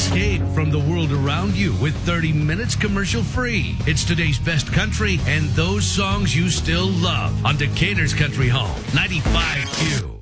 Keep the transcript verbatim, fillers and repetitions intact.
Escape from the world around you with thirty minutes commercial free. It's today's best country and those songs you still love on Decatur's Country Home, ninety-five Q.